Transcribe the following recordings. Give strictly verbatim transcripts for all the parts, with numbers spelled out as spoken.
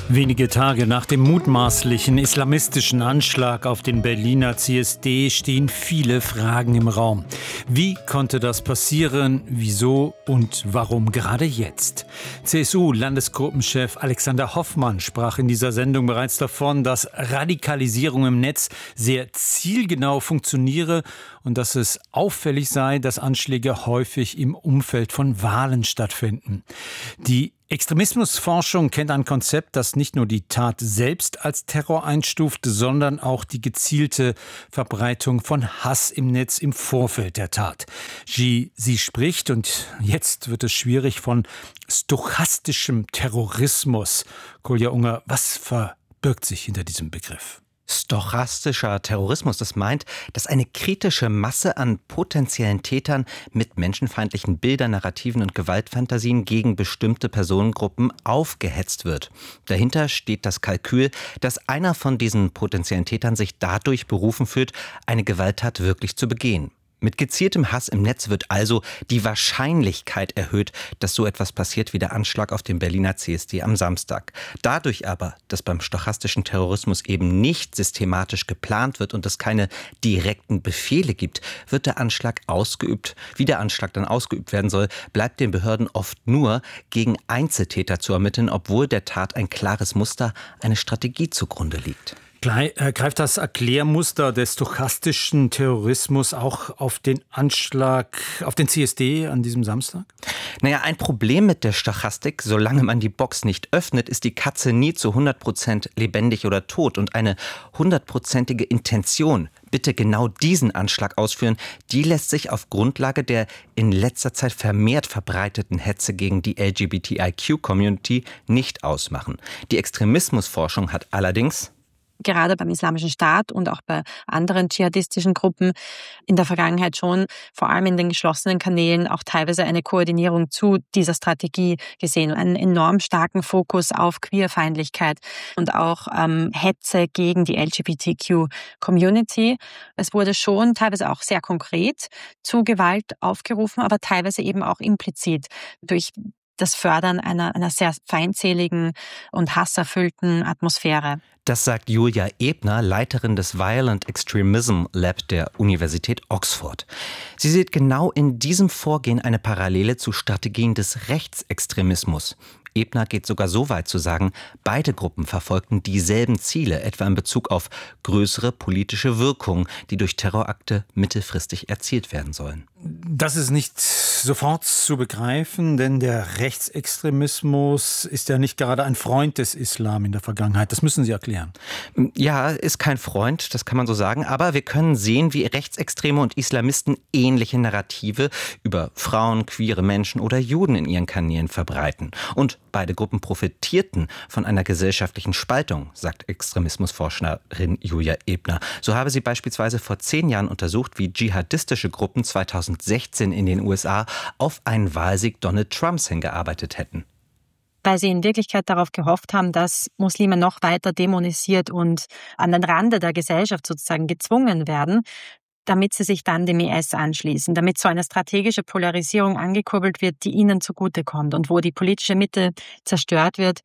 Wenige Tage nach dem mutmaßlichen islamistischen Anschlag auf den Berliner C S D stehen viele Fragen im Raum. Wie konnte das passieren? Wieso und warum gerade jetzt? C S U-Landesgruppenchef Alexander Hoffmann sprach in dieser Sendung bereits davon, dass Radikalisierung im Netz sehr zielgenau funktioniere und dass es auffällig sei, dass Anschläge häufig im Umfeld von Wahlen stattfinden. Die Extremismusforschung kennt ein Konzept, das nicht nur die Tat selbst als Terror einstuft, sondern auch die gezielte Verbreitung von Hass im Netz im Vorfeld der Tat. Sie, sie spricht, und jetzt wird es schwierig, von stochastischem Terrorismus. Kolja Unger, was verbirgt sich hinter diesem Begriff? Stochastischer Terrorismus, das meint, dass eine kritische Masse an potenziellen Tätern mit menschenfeindlichen Bildern, Narrativen und Gewaltfantasien gegen bestimmte Personengruppen aufgehetzt wird. Dahinter steht das Kalkül, dass einer von diesen potenziellen Tätern sich dadurch berufen fühlt, eine Gewalttat wirklich zu begehen. Mit gezieltem Hass im Netz wird also die Wahrscheinlichkeit erhöht, dass so etwas passiert wie der Anschlag auf den Berliner C S D am Samstag. Dadurch aber, dass beim stochastischen Terrorismus eben nicht systematisch geplant wird und es keine direkten Befehle gibt, wird der Anschlag ausgeübt. Wie der Anschlag dann ausgeübt werden soll, bleibt den Behörden oft nur, gegen Einzeltäter zu ermitteln, obwohl der Tat ein klares Muster, eine Strategie zugrunde liegt. Greift das Erklärmuster des stochastischen Terrorismus auch auf den Anschlag auf den C S D an diesem Samstag? Naja, ein Problem mit der Stochastik, solange man die Box nicht öffnet, ist die Katze nie zu hundert Prozent lebendig oder tot. Und eine hundertprozentige Intention, bitte genau diesen Anschlag ausführen, die lässt sich auf Grundlage der in letzter Zeit vermehrt verbreiteten Hetze gegen die L G B T I Q-Community nicht ausmachen. Die Extremismusforschung hat allerdings gerade beim Islamischen Staat und auch bei anderen dschihadistischen Gruppen in der Vergangenheit schon, vor allem in den geschlossenen Kanälen, auch teilweise eine Koordinierung zu dieser Strategie gesehen. Einen enorm starken Fokus auf Queerfeindlichkeit und auch ähm, Hetze gegen die L G B T Q-Community. Es wurde schon teilweise auch sehr konkret zu Gewalt aufgerufen, aber teilweise eben auch implizit durch das Fördern einer, einer sehr feindseligen und hasserfüllten Atmosphäre. Das sagt Julia Ebner, Leiterin des Violent Extremism Lab der Universität Oxford. Sie sieht genau in diesem Vorgehen eine Parallele zu Strategien des Rechtsextremismus. Ebner geht sogar so weit zu sagen, beide Gruppen verfolgten dieselben Ziele, etwa in Bezug auf größere politische Wirkung, die durch Terrorakte mittelfristig erzielt werden sollen. Das ist nicht sofort zu begreifen, denn der Rechtsextremismus ist ja nicht gerade ein Freund des Islam in der Vergangenheit. Das müssen Sie erklären. Ja, ist kein Freund, das kann man so sagen, aber wir können sehen, wie Rechtsextreme und Islamisten ähnliche Narrative über Frauen, queere Menschen oder Juden in ihren Kanälen verbreiten. Und beide Gruppen profitierten von einer gesellschaftlichen Spaltung, sagt Extremismusforscherin Julia Ebner. So habe sie beispielsweise vor zehn Jahren untersucht, wie dschihadistische Gruppen zweitausendsechzehn in den U S A auf einen Wahlsieg Donald Trumps hingearbeitet hätten. Weil sie in Wirklichkeit darauf gehofft haben, dass Muslime noch weiter dämonisiert und an den Rande der Gesellschaft sozusagen gezwungen werden, damit sie sich dann dem I S anschließen, damit so eine strategische Polarisierung angekurbelt wird, die ihnen zugutekommt und wo die politische Mitte zerstört wird.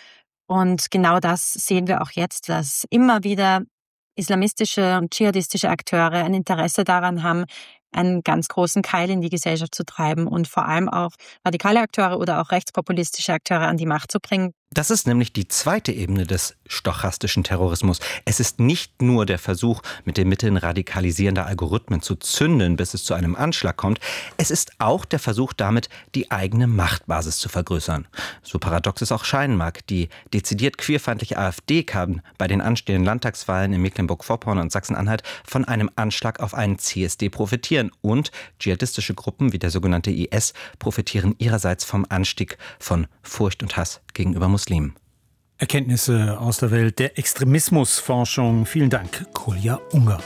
Und genau das sehen wir auch jetzt, dass immer wieder islamistische und dschihadistische Akteure ein Interesse daran haben, einen ganz großen Keil in die Gesellschaft zu treiben und vor allem auch radikale Akteure oder auch rechtspopulistische Akteure an die Macht zu bringen. Das ist nämlich die zweite Ebene des stochastischen Terrorismus. Es ist nicht nur der Versuch, mit den Mitteln radikalisierender Algorithmen zu zünden, bis es zu einem Anschlag kommt. Es ist auch der Versuch, damit die eigene Machtbasis zu vergrößern. So paradox es auch scheinen mag, die dezidiert queerfeindliche AfD kann bei den anstehenden Landtagswahlen in Mecklenburg-Vorpommern und Sachsen-Anhalt von einem Anschlag auf einen C S D profitieren. Und dschihadistische Gruppen wie der sogenannte I S profitieren ihrerseits vom Anstieg von Furcht und Hass gegenüber Muslimen. Erkenntnisse aus der Welt der Extremismusforschung. Vielen Dank, Kolja Unger.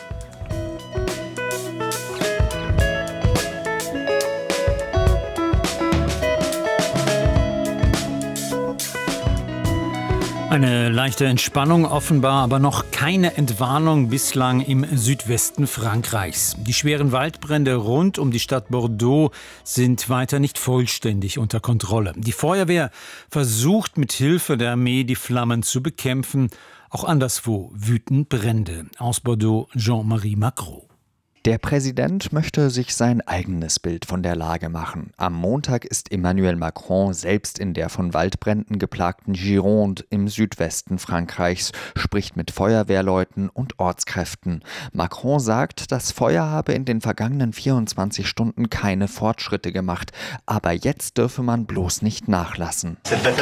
Eine leichte Entspannung offenbar, aber noch keine Entwarnung bislang im Südwesten Frankreichs. Die schweren Waldbrände rund um die Stadt Bordeaux sind weiter nicht vollständig unter Kontrolle. Die Feuerwehr versucht mit Hilfe der Armee die Flammen zu bekämpfen. Auch anderswo wüten Brände. Aus Bordeaux Jean-Marie Macron. Der Präsident möchte sich sein eigenes Bild von der Lage machen. Am Montag ist Emmanuel Macron selbst in der von Waldbränden geplagten Gironde im Südwesten Frankreichs, spricht mit Feuerwehrleuten und Ortskräften. Macron sagt, das Feuer habe in den vergangenen vierundzwanzig Stunden keine Fortschritte gemacht. Aber jetzt dürfe man bloß nicht nachlassen.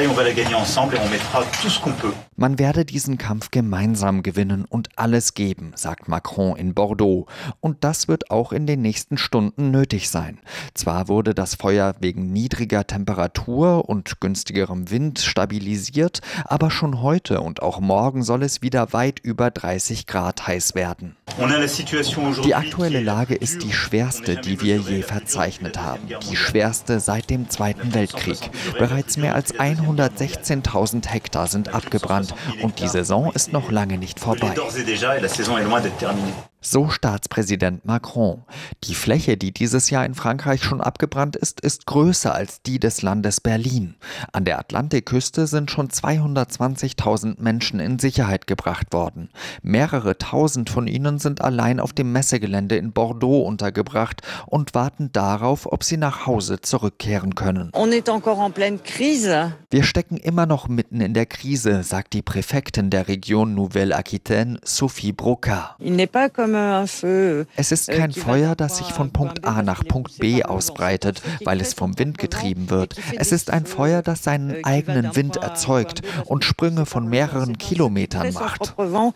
Man werde diesen Kampf gemeinsam gewinnen und alles geben, sagt Macron in Bordeaux. Und das wird auch in den nächsten Stunden nötig sein. Zwar wurde das Feuer wegen niedriger Temperatur und günstigerem Wind stabilisiert, aber schon heute und auch morgen soll es wieder weit über dreißig Grad heiß werden. Die aktuelle Lage ist die schwerste, die wir je verzeichnet haben. Die schwerste seit dem Zweiten Weltkrieg. Bereits mehr als hundertsechzehntausend Hektar sind abgebrannt und die Saison ist noch lange nicht vorbei. So Staatspräsident Macron. Die Fläche, die dieses Jahr in Frankreich schon abgebrannt ist, ist größer als die des Landes Berlin. An der Atlantikküste sind schon zweihundertzwanzigtausend Menschen in Sicherheit gebracht worden. Mehrere tausend von ihnen sind allein auf dem Messegelände in Bordeaux untergebracht und warten darauf, ob sie nach Hause zurückkehren können. Wir stecken immer noch mitten in der Krise, sagt die Präfektin der Region Nouvelle-Aquitaine, Sophie Broca. Es ist kein Feuer, das sich von Punkt A nach Punkt B ausbreitet, weil es vom Wind getrieben wird. Es ist ein Feuer, das seinen eigenen Wind erzeugt und Sprünge von mehreren Kilometern macht.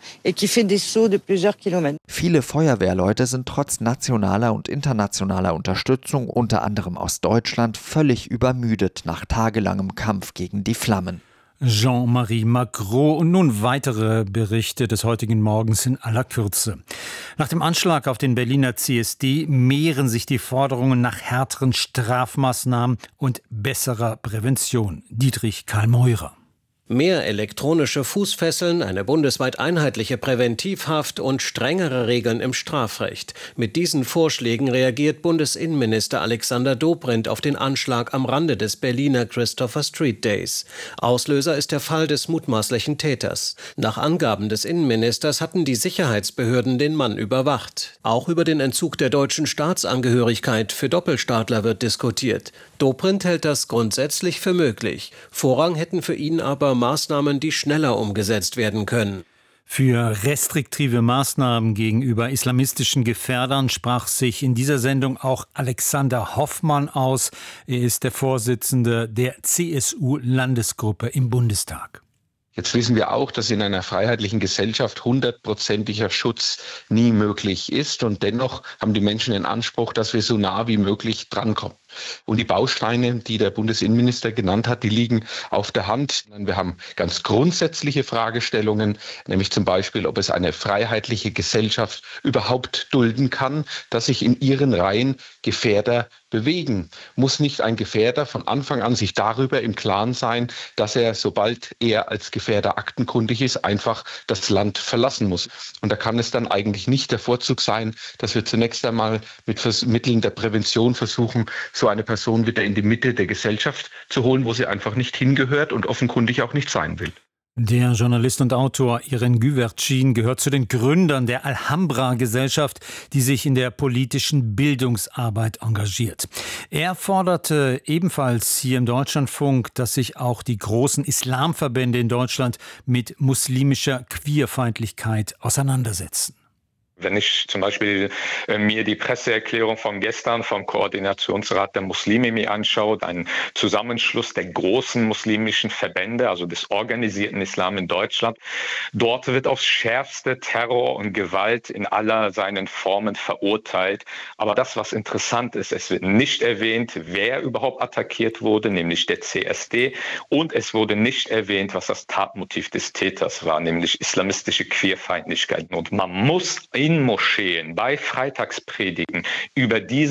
Viele Feuerwehrleute sind trotz nationaler und internationaler Unterstützung, unter anderem aus Deutschland, völlig übermüdet nach tagelangem Kampf gegen die Flammen. Jean-Marie Macron und nun weitere Berichte des heutigen Morgens in aller Kürze. Nach dem Anschlag auf den Berliner C S D mehren sich die Forderungen nach härteren Strafmaßnahmen und besserer Prävention. Dietrich Karl Meurer. Mehr elektronische Fußfesseln, eine bundesweit einheitliche Präventivhaft und strengere Regeln im Strafrecht. Mit diesen Vorschlägen reagiert Bundesinnenminister Alexander Dobrindt auf den Anschlag am Rande des Berliner Christopher Street Days. Auslöser ist der Fall des mutmaßlichen Täters. Nach Angaben des Innenministers hatten die Sicherheitsbehörden den Mann überwacht. Auch über den Entzug der deutschen Staatsangehörigkeit für Doppelstaatler wird diskutiert. Dobrindt hält das grundsätzlich für möglich. Vorrang hätten für ihn aber Maßnahmen, die schneller umgesetzt werden können. Für restriktive Maßnahmen gegenüber islamistischen Gefährdern sprach sich in dieser Sendung auch Alexander Hoffmann aus. Er ist der Vorsitzende der C S U-Landesgruppe im Bundestag. Jetzt wissen wir auch, dass in einer freiheitlichen Gesellschaft hundertprozentiger Schutz nie möglich ist. Und dennoch haben die Menschen den Anspruch, dass wir so nah wie möglich drankommen. Und die Bausteine, die der Bundesinnenminister genannt hat, die liegen auf der Hand. Wir haben ganz grundsätzliche Fragestellungen, nämlich zum Beispiel, ob es eine freiheitliche Gesellschaft überhaupt dulden kann, dass sich in ihren Reihen Gefährder bewegen. Muss nicht ein Gefährder von Anfang an sich darüber im Klaren sein, dass er, sobald er als Gefährder aktenkundig ist, einfach das Land verlassen muss. Und da kann es dann eigentlich nicht der Vorzug sein, dass wir zunächst einmal mit Vers- Mitteln der Prävention versuchen, so eine Person wieder in die Mitte der Gesellschaft zu holen, wo sie einfach nicht hingehört und offenkundig auch nicht sein will. Der Journalist und Autor Irène Güvercin gehört zu den Gründern der Alhambra-Gesellschaft, die sich in der politischen Bildungsarbeit engagiert. Er forderte ebenfalls hier im Deutschlandfunk, dass sich auch die großen Islamverbände in Deutschland mit muslimischer Queerfeindlichkeit auseinandersetzen. Wenn ich zum Beispiel äh, mir die Presseerklärung von gestern vom Koordinationsrat der Muslime mir anschaue, ein Zusammenschluss der großen muslimischen Verbände, also des organisierten Islam in Deutschland, dort wird aufs Schärfste Terror und Gewalt in aller seinen Formen verurteilt. Aber das, was interessant ist, es wird nicht erwähnt, wer überhaupt attackiert wurde, nämlich der C S D. Und es wurde nicht erwähnt, was das Tatmotiv des Täters war, nämlich islamistische Queerfeindlichkeit. Und man muss in Moscheen bei Freitagspredigen über dieses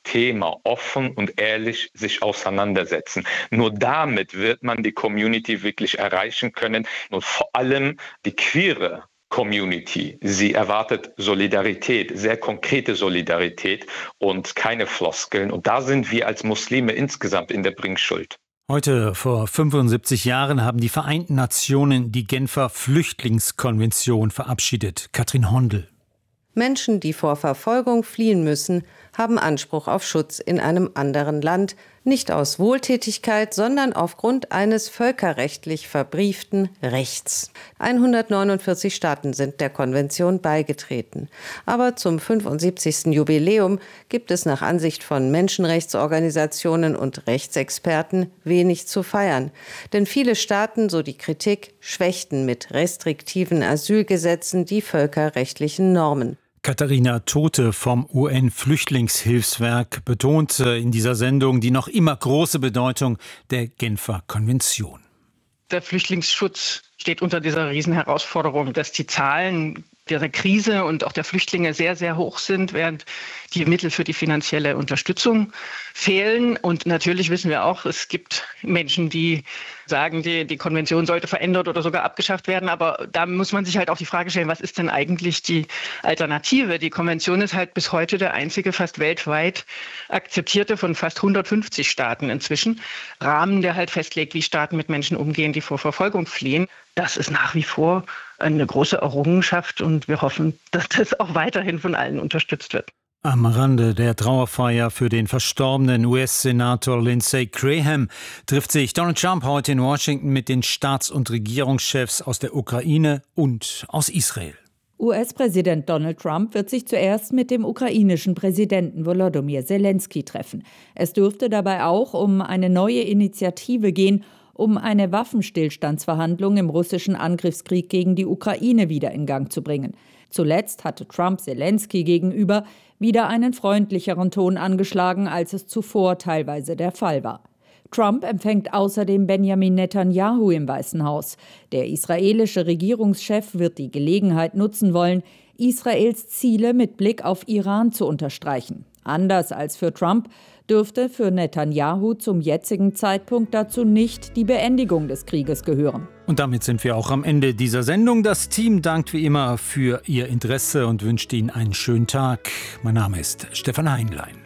Thema offen und ehrlich sich auseinandersetzen. Nur damit wird man die Community wirklich erreichen können und vor allem die queere Community. Sie erwartet Solidarität, sehr konkrete Solidarität und keine Floskeln. Und da sind wir als Muslime insgesamt in der Bringschuld. Heute vor fünfundsiebzig Jahren haben die Vereinten Nationen die Genfer Flüchtlingskonvention verabschiedet. Katrin Hondel. Menschen, die vor Verfolgung fliehen müssen, haben Anspruch auf Schutz in einem anderen Land, nicht aus Wohltätigkeit, sondern aufgrund eines völkerrechtlich verbrieften Rechts. hundertneunundvierzig Staaten sind der Konvention beigetreten. Aber zum fünfundsiebzigsten Jubiläum gibt es nach Ansicht von Menschenrechtsorganisationen und Rechtsexperten wenig zu feiern. Denn viele Staaten, so die Kritik, schwächten mit restriktiven Asylgesetzen die völkerrechtlichen Normen. Katharina Tote vom U N-Flüchtlingshilfswerk betonte in dieser Sendung die noch immer große Bedeutung der Genfer Konvention. Der Flüchtlingsschutz steht unter dieser Riesenherausforderung, dass die Zahlen der Krise und auch der Flüchtlinge sehr, sehr hoch sind, während die Mittel für die finanzielle Unterstützung fehlen. Und natürlich wissen wir auch, es gibt Menschen, die sagen, die, die Konvention sollte verändert oder sogar abgeschafft werden. Aber da muss man sich halt auch die Frage stellen, was ist denn eigentlich die Alternative? Die Konvention ist halt bis heute der einzige fast weltweit akzeptierte von fast hundertfünfzig Staaten inzwischen Rahmen, der halt festlegt, wie Staaten mit Menschen umgehen, die vor Verfolgung fliehen. Das ist nach wie vor eine große Errungenschaft und wir hoffen, dass das auch weiterhin von allen unterstützt wird. Am Rande der Trauerfeier für den verstorbenen U S-Senator Lindsey Graham trifft sich Donald Trump heute in Washington mit den Staats- und Regierungschefs aus der Ukraine und aus Israel. U S-Präsident Donald Trump wird sich zuerst mit dem ukrainischen Präsidenten Volodymyr Zelensky treffen. Es dürfte dabei auch um eine neue Initiative gehen, um eine Waffenstillstandsverhandlung im russischen Angriffskrieg gegen die Ukraine wieder in Gang zu bringen. Zuletzt hatte Trump Zelensky gegenüber wieder einen freundlicheren Ton angeschlagen, als es zuvor teilweise der Fall war. Trump empfängt außerdem Benjamin Netanyahu im Weißen Haus. Der israelische Regierungschef wird die Gelegenheit nutzen wollen, Israels Ziele mit Blick auf Iran zu unterstreichen. Anders als für Trump dürfte für Netanyahu zum jetzigen Zeitpunkt dazu nicht die Beendigung des Krieges gehören. Und damit sind wir auch am Ende dieser Sendung. Das Team dankt wie immer für Ihr Interesse und wünscht Ihnen einen schönen Tag. Mein Name ist Stefan Heinlein.